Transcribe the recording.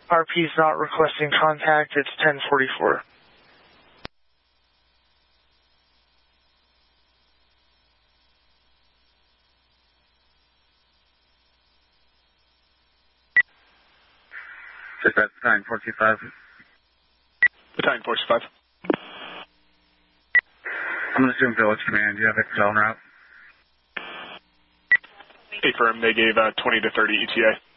RP is not requesting contact. It's 1044. Just at 945. Battalion 425. I'm going to assume Village Command. Do you have Excel en route? Affirm, they gave 20 to 30 ETA.